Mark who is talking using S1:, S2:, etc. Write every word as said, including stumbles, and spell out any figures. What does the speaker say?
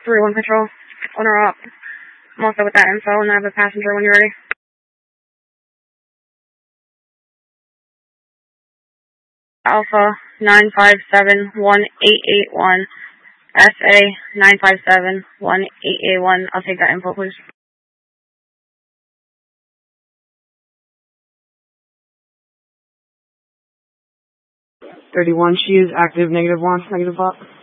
S1: three one Patrol. Owner up. I'm also with that info, and I have a passenger when you're ready. Alpha nine five seven one eight eight one. S A nine five seven one eight eight one. I'll take that info, please.
S2: thirty-one, she is active, negative one, negative up.